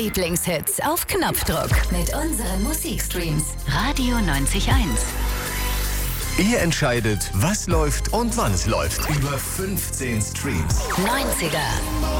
Lieblingshits auf Knopfdruck mit unseren Musikstreams. Radio 90.1. Ihr entscheidet, was läuft und wann es läuft. Über 15 Streams. 90er.